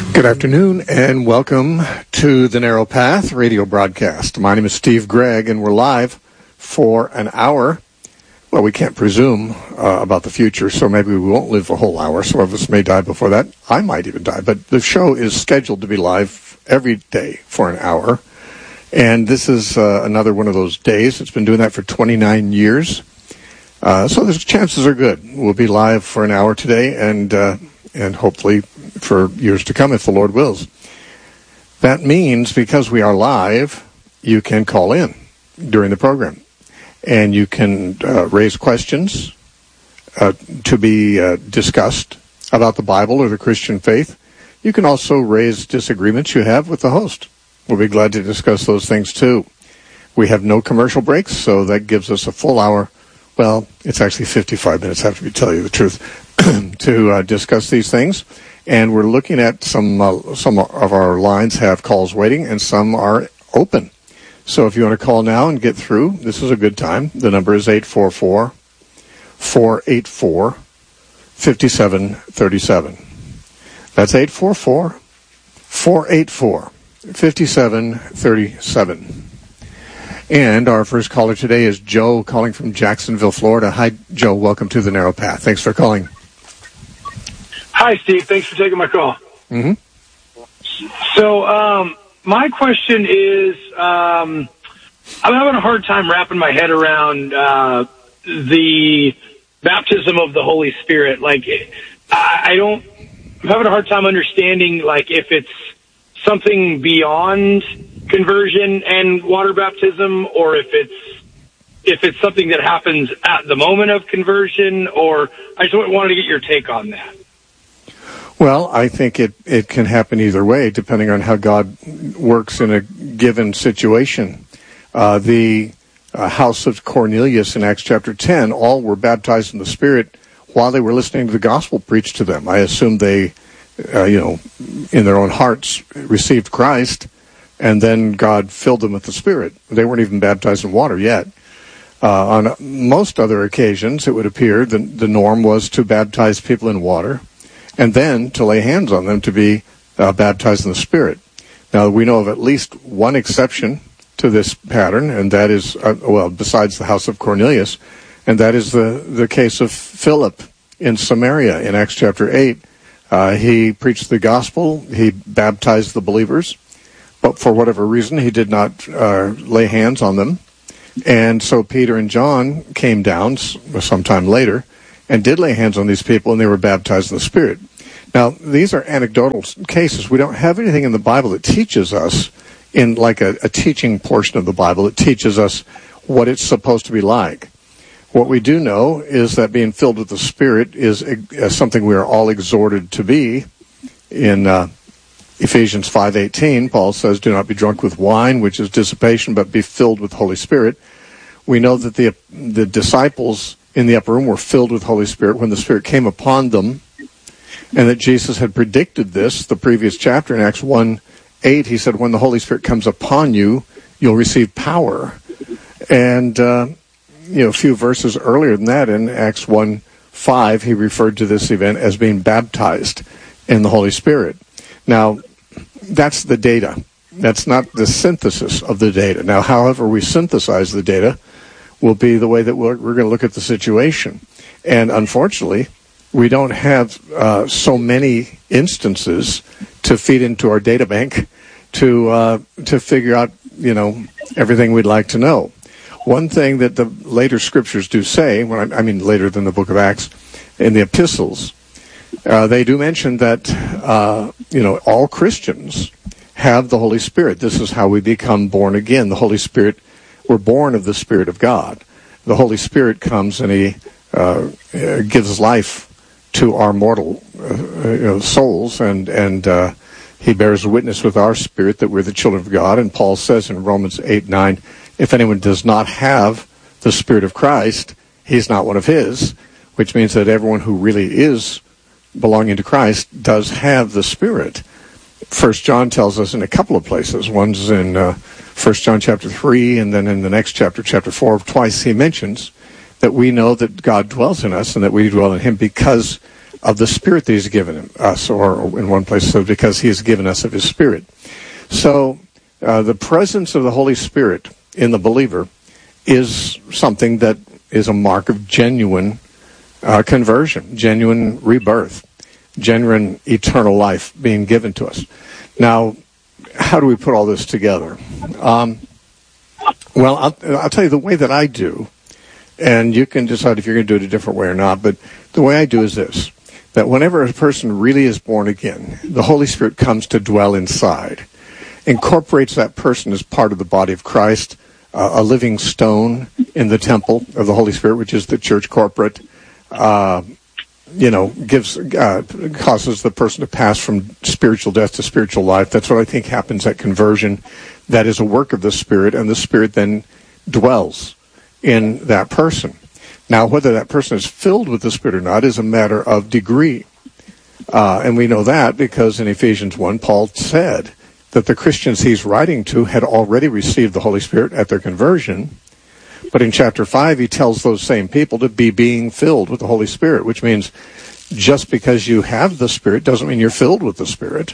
Good afternoon, and welcome to the Narrow Path radio broadcast. My name is Steve Gregg, and we're live for an hour. Well, we can't presume about the future, so maybe we won't live a whole hour. Some of us may die before that. I might even die. But the show is scheduled to be live every day for an hour. And this is another one of those days. It's been doing that for 29 years. So the chances are good. We'll be live for an hour today, and hopefully for years to come if the Lord wills. That means because we are live, you can call in during the program. And you can raise questions to be discussed about the Bible or the Christian faith. You can also raise disagreements you have with the host. We'll be glad to discuss those things too. We have no commercial breaks, so that gives us a full hour. Well, it's actually 55 minutes, I have to tell you the truth, to discuss these things. And we're looking at some of our lines have calls waiting, and some are open. So if you want to call now and get through, this is a good time. The number is 844-484-5737. That's 844-484-5737. And our first caller today is Joe, calling from Jacksonville, Florida. Hi, Joe. Welcome to the Narrow Path. Thanks for calling. Hi, Steve. Thanks for taking my call. Mm-hmm. So, my question is, I'm having a hard time wrapping my head around the baptism of the Holy Spirit. Like, I'm having a hard time understanding, like, if it's something beyond conversion and water baptism, or if it's something that happens at the moment of conversion, or I just wanted to get your take on that. Well, I think it can happen either way, depending on how God works in a given situation. The house of Cornelius in Acts chapter 10, all were baptized in the Spirit while they were listening to the gospel preached to them. I assume they, in their own hearts, received Christ, and then God filled them with the Spirit. They weren't even baptized in water yet. On most other occasions, it would appear the norm was to baptize people in water, and then to lay hands on them to be baptized in the Spirit. Now, we know of at least one exception to this pattern, and that is, besides the house of Cornelius, and that is the case of Philip in Samaria in Acts chapter 8. He preached the gospel, he baptized the believers, but for whatever reason, he did not lay hands on them. And so Peter and John came down sometime later and did lay hands on these people, and they were baptized in the Spirit. Now, these are anecdotal cases. We don't have anything in the Bible that teaches us, in like a teaching portion of the Bible, that teaches us what it's supposed to be like. What we do know is that being filled with the Spirit is something we are all exhorted to be. In Ephesians 5:18, Paul says, "Do not be drunk with wine, which is dissipation, but be filled with the Holy Spirit." We know that the disciples in the upper room were filled with Holy Spirit when the Spirit came upon them, and that Jesus had predicted this the previous chapter in Acts 1:8. He said, "When the Holy Spirit comes upon you, you'll receive power." And a few verses earlier than that, in Acts 1:5, he referred to this event as being baptized in the Holy Spirit. Now, that's the data. That's not the synthesis of the data. Now, however we synthesize the data will be the way that we're going to look at the situation. And unfortunately, we don't have so many instances to feed into our data bank to figure out, everything we'd like to know. One thing that the later scriptures do say, I mean later than the book of Acts, in the epistles, they do mention that, all Christians have the Holy Spirit. This is how we become born again. The Holy Spirit, we're born of the Spirit of God. The Holy Spirit comes and He gives life to our mortal souls, and He bears witness with our spirit that we're the children of God. And Paul says in Romans 8:9, if anyone does not have the Spirit of Christ, he's not one of His, which means that everyone who really is belonging to Christ does have the Spirit. 1 John tells us in a couple of places. One's in 1 John chapter 3, and then in the next chapter 4, twice he mentions that we know that God dwells in us and that we dwell in Him because of the Spirit that He's given us, or in one place, so because He has given us of His Spirit. So the presence of the Holy Spirit in the believer is something that is a mark of genuine conversion, genuine rebirth, genuine eternal life being given to us. Now, how do we put all this together? Well, I'll tell you the way that I do, and you can decide if you're going to do it a different way or not, but the way I do is this, that whenever a person really is born again, the Holy Spirit comes to dwell inside, incorporates that person as part of the body of Christ, a living stone in the temple of the Holy Spirit, which is the church corporate, causes the person to pass from spiritual death to spiritual life. That's what I think happens at conversion. That is a work of the Spirit, and the Spirit then dwells in that person. Now, whether that person is filled with the Spirit or not is a matter of degree. And we know that because in Ephesians 1, Paul said that the Christians he's writing to had already received the Holy Spirit at their conversion. But in chapter 5, he tells those same people to be being filled with the Holy Spirit, which means just because you have the Spirit doesn't mean you're filled with the Spirit.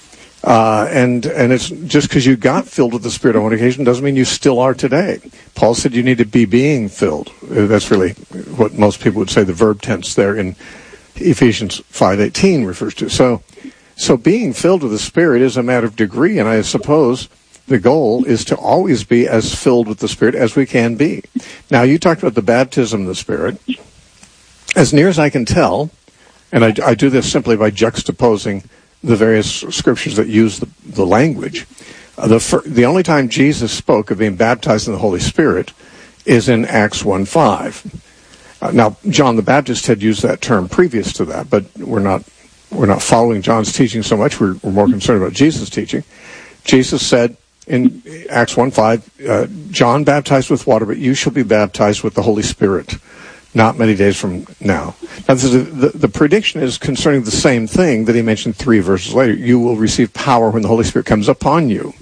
And it's just because you got filled with the Spirit on one occasion doesn't mean you still are today. Paul said you need to be being filled. That's really what most people would say the verb tense there in Ephesians 5:18 refers to. So being filled with the Spirit is a matter of degree, and I suppose the goal is to always be as filled with the Spirit as we can be. Now, you talked about the baptism of the Spirit. As near as I can tell, and I do this simply by juxtaposing the various scriptures that use the language, the only time Jesus spoke of being baptized in the Holy Spirit is in Acts 1:5. Now, John the Baptist had used that term previous to that, but we're not following John's teaching so much. We're more concerned about Jesus' teaching. Jesus said in Acts 1:5, John baptized with water, but you shall be baptized with the Holy Spirit not many days from now. Now, the prediction is concerning the same thing that he mentioned 3 verses later. You will receive power when the Holy Spirit comes upon you.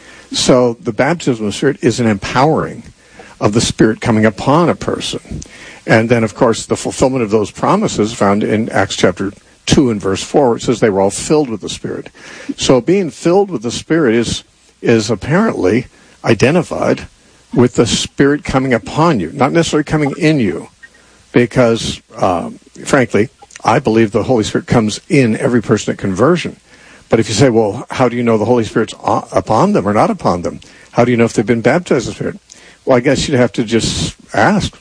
So the baptism of the Spirit is an empowering of the Spirit coming upon a person. And then, of course, the fulfillment of those promises found in Acts chapter 2 and verse 4, where it says they were all filled with the Spirit. So being filled with the Spirit is apparently identified with the Spirit coming upon you, not necessarily coming in you. Because, frankly, I believe the Holy Spirit comes in every person at conversion. But if you say, well, how do you know the Holy Spirit's upon them or not upon them? How do you know if they've been baptized in the Spirit? Well, I guess you'd have to just ask,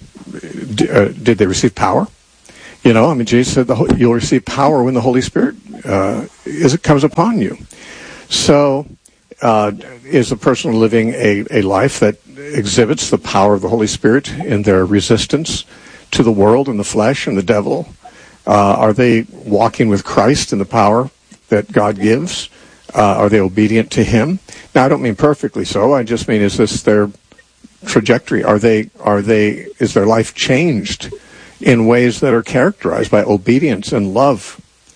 did they receive power? You know, I mean, Jesus said you'll receive power when the Holy Spirit comes upon you. So is a person living a life that exhibits the power of the Holy Spirit in their resistance to the world and the flesh and the devil? Are they walking with Christ in the power that God gives? Are they obedient to Him? Now, I don't mean perfectly so. I just mean, is this their trajectory? Is their life changed in ways that are characterized by obedience and love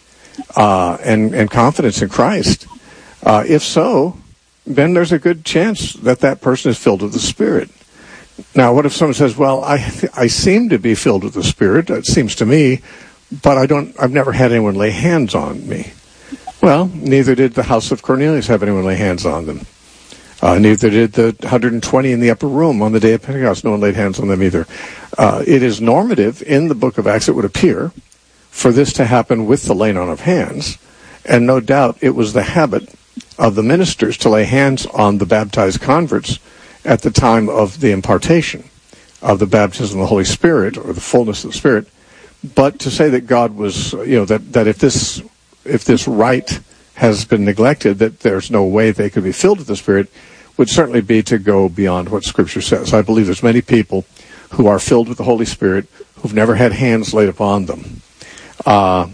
and confidence in Christ? If so, then there's a good chance that person is filled with the Spirit. Now, what if someone says, well, I seem to be filled with the Spirit, it seems to me, but I've never had anyone lay hands on me. Well, neither did the house of Cornelius have anyone lay hands on them. Neither did the 120 in the upper room on the day of Pentecost. No one laid hands on them either. It is normative in the book of Acts, it would appear, for this to happen with the laying on of hands. And no doubt it was the habit of the ministers to lay hands on the baptized converts at the time of the impartation of the baptism of the Holy Spirit, or the fullness of the Spirit. But to say that God was, that if this rite has been neglected, that there's no way they could be filled with the Spirit, would certainly be to go beyond what Scripture says. I believe there's many people who are filled with the Holy Spirit who've never had hands laid upon them. I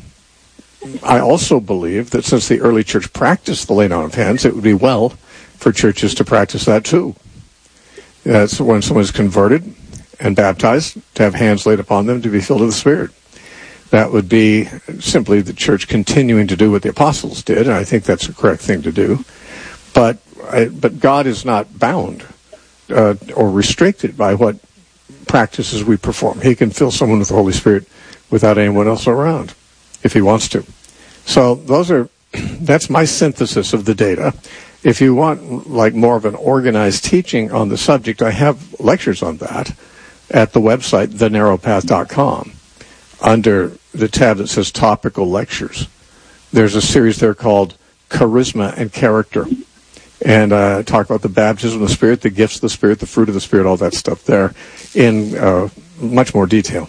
also believe that since the early church practiced the laying on of hands, it would be well for churches to practice that too. That's when someone is converted and baptized, to have hands laid upon them to be filled with the Spirit. That would be simply the church continuing to do what the apostles did, and I think that's the correct thing to do. But God is not bound or restricted by what practices we perform. He can fill someone with the Holy Spirit without anyone else around. if he wants to. So that's my synthesis of the data. If you want like more of an organized teaching on the subject, I have lectures on that at the website, thenarrowpath.com. Under the tab that says Topical Lectures, there's a series there called Charisma and Character. And talk about the baptism of the Spirit, the gifts of the Spirit, the fruit of the Spirit, all that stuff there in much more detail.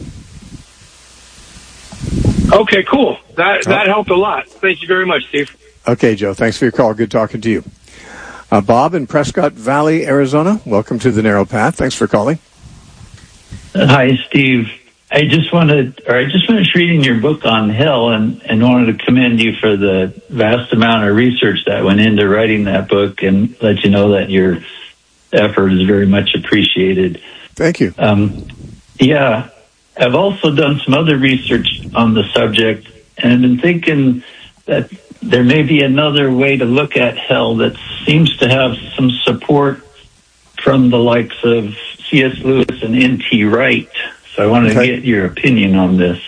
Okay, cool. That helped a lot. Thank you very much, Steve. Okay, Joe. Thanks for your call. Good talking to you. Bob in Prescott Valley, Arizona. Welcome to the Narrow Path. Thanks for calling. Hi, Steve. I just finished reading your book on hell and wanted to commend you for the vast amount of research that went into writing that book and let you know that your effort is very much appreciated. Thank you. Yeah, I've also done some other research on the subject, and I've been thinking that there may be another way to look at hell that seems to have some support from the likes of C.S. Lewis and N.T. Wright. So I wanted to get your opinion on this.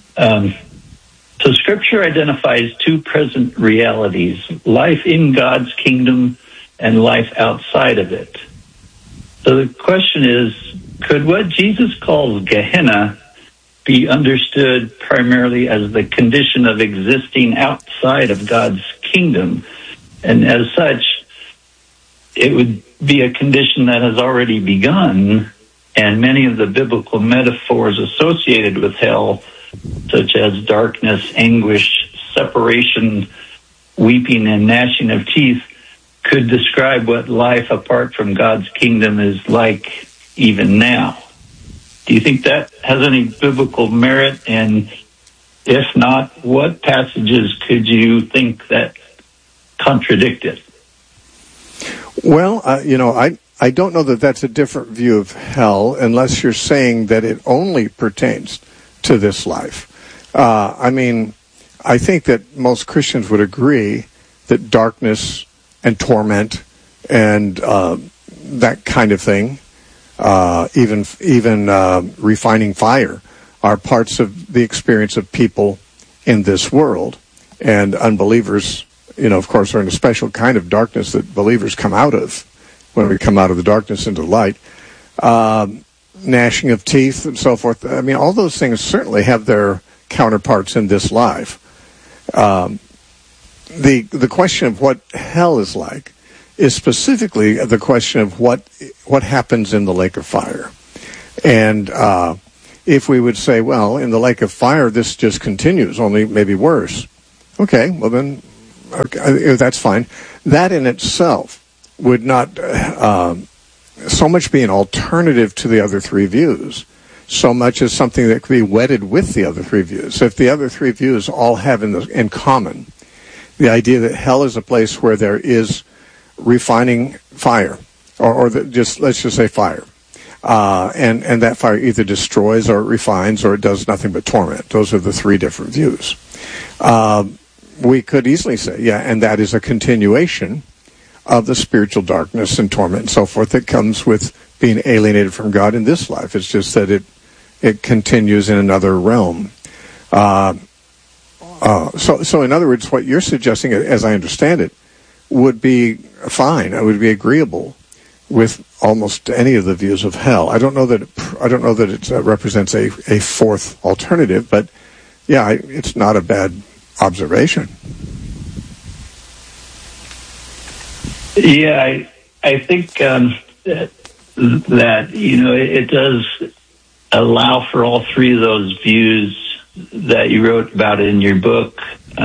So Scripture identifies two present realities, life in God's kingdom and life outside of it. So the question is, could what Jesus calls Gehenna be understood primarily as the condition of existing outside of God's kingdom? And as such, it would be a condition that has already begun, and many of the biblical metaphors associated with hell, such as darkness, anguish, separation, weeping, and gnashing of teeth, could describe what life apart from God's kingdom is like even now. Do you think that has any biblical merit? And if not, what passages could you think that contradict it? Well, I don't know that that's a different view of hell unless you're saying that it only pertains to this life. I think that most Christians would agree that darkness and torment and that kind of thing, even refining fire, are parts of the experience of people in this world. And unbelievers, of course, are in a special kind of darkness that believers come out of when we come out of the darkness into light. Gnashing of teeth and so forth. I mean, all those things certainly have their counterparts in this life. The question of what hell is like is specifically the question of what happens in the lake of fire. And if we would say, well, in the lake of fire, this just continues, only maybe worse. Okay, well then, that's fine. That in itself would not so much be an alternative to the other three views, so much as something that could be wedded with the other three views. If the other three views all have in common the idea that hell is a place where there is refining fire, or let's just say fire, and that fire either destroys or refines or it does nothing but torment. Those are the three different views. We could easily say, and that is a continuation of the spiritual darkness and torment and so forth that comes with being alienated from God in this life. It's just that it continues in another realm. So in other words, what you're suggesting, as I understand it, would be fine. It would be agreeable with almost any of the views of hell. I don't know that it represents a fourth alternative, but it's not a bad observation. Yeah, I think that it does allow for all three of those views that you wrote about in your book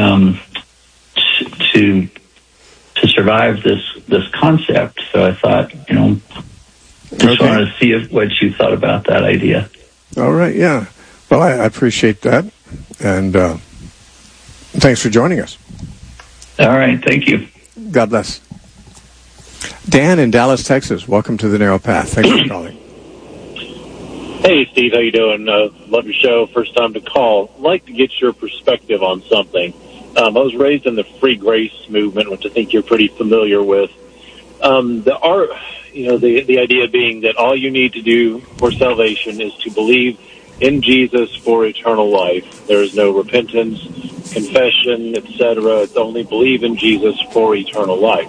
to survive this concept. So I thought, just wanted to see what you thought about that idea. All right, yeah. Well, I appreciate that, and thanks for joining us. All right, thank you. God bless. Dan in Dallas, Texas. Welcome to the Narrow Path. Thanks for calling. Hey, Steve, how you doing? Love your show. First time to call. I'd like to get your perspective on something. I was raised in the free grace movement, which I think you're pretty familiar with. The idea being that all you need to do for salvation is to believe in Jesus for eternal life. There is no repentance, confession, etc. It's only believe in Jesus for eternal life.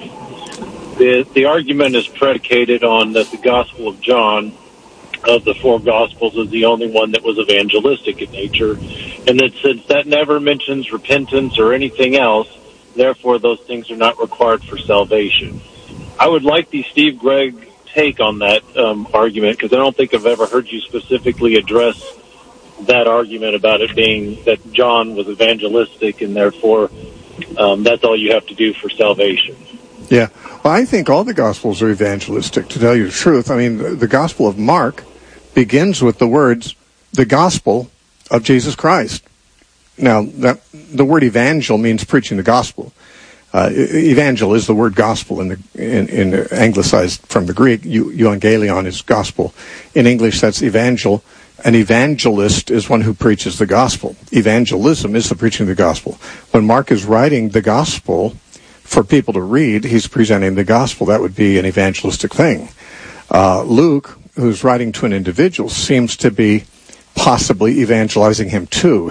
The argument is predicated on that the Gospel of John, of the four Gospels, is the only one that was evangelistic in nature, and that since that never mentions repentance or anything else, therefore those things are not required for salvation. I would like the Steve Gregg take on that argument, because I don't think I've ever heard you specifically address that argument about it being that John was evangelistic and therefore that's all you have to do for salvation. Yeah. Well, I think all the Gospels are evangelistic, to tell you the truth. I mean, the Gospel of Mark begins with the words, the Gospel of Jesus Christ. Now, the word evangel means preaching the gospel. Evangel is the word gospel in anglicized from the Greek. Euangelion is gospel. In English, that's evangel. An evangelist is one who preaches the gospel. Evangelism is the preaching of the gospel. When Mark is writing the gospel for people to read, he's presenting the gospel. That would be an evangelistic thing. Luke, who's writing to an individual, seems to be possibly evangelizing him too.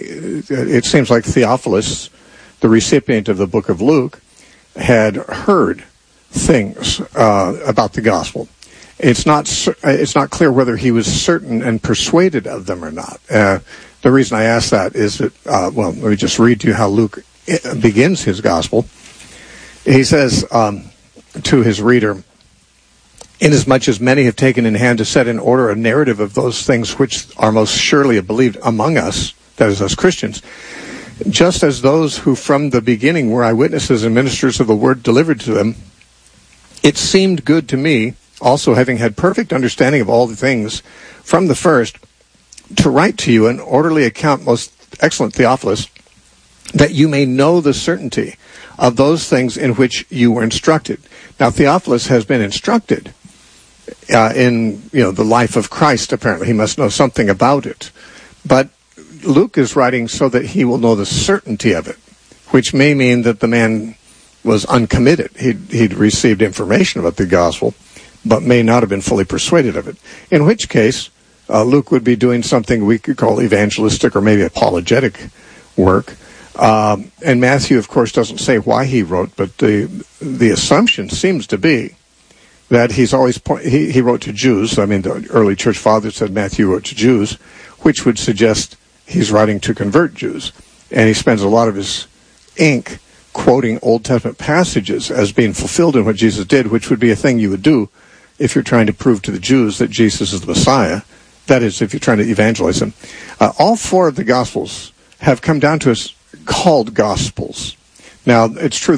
It seems like Theophilus, the recipient of the book of Luke, had heard things about the gospel. It's not clear whether he was certain and persuaded of them or not. The reason I ask that is that, let me just read to you how Luke begins his gospel. He says to his reader, "Inasmuch as many have taken in hand to set in order a narrative of those things which are most surely believed among us," that is, us Christians, "just as those who from the beginning were eyewitnesses and ministers of the word delivered to them, it seemed good to me, also having had perfect understanding of all the things from the first, to write to you an orderly account, most excellent Theophilus, that you may know the certainty of those things in which you were instructed." Now, Theophilus has been instructed in the life of Christ, apparently. He must know something about it. But Luke is writing so that he will know the certainty of it, which may mean that the man was uncommitted. He'd received information about the gospel, but may not have been fully persuaded of it. In which case, Luke would be doing something we could call evangelistic or maybe apologetic work. And Matthew, of course, doesn't say why he wrote, but the assumption seems to be that he wrote to Jews. I mean, the early church fathers said Matthew wrote to Jews, which would suggest he's writing to convert Jews. And he spends a lot of his ink quoting Old Testament passages as being fulfilled in what Jesus did, which would be a thing you would do if you're trying to prove to the Jews that Jesus is the Messiah. That is, if you're trying to evangelize them. All four of the Gospels have come down to us called Gospels. Now, it's true